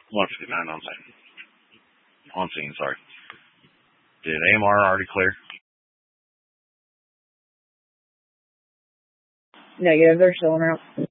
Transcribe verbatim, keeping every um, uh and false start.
one fifty-nine on scene. On scene, sorry. Did A M R already clear? Negative, they're still in route.